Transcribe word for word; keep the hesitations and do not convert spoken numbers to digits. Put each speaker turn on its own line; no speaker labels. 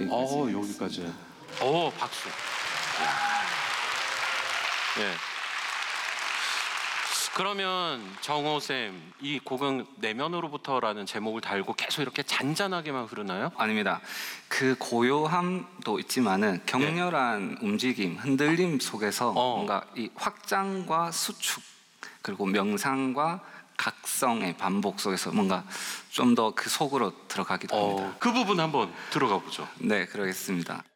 어, 여기까지. 오, 박수. 예. 그러면 정호쌤, 이 곡은 내면으로부터라는 제목을 달고 계속 이렇게 잔잔하게만 흐르나요?
아닙니다. 그 고요함도 있지만은 격렬한 네. 움직임, 흔들림 속에서 어. 뭔가 이 확장과 수축 그리고 명상과 각성의 반복 속에서 뭔가 좀 더 그 속으로 들어가기도 합니다.
어, 그 부분 한번 들어가 보죠.
네, 그러겠습니다.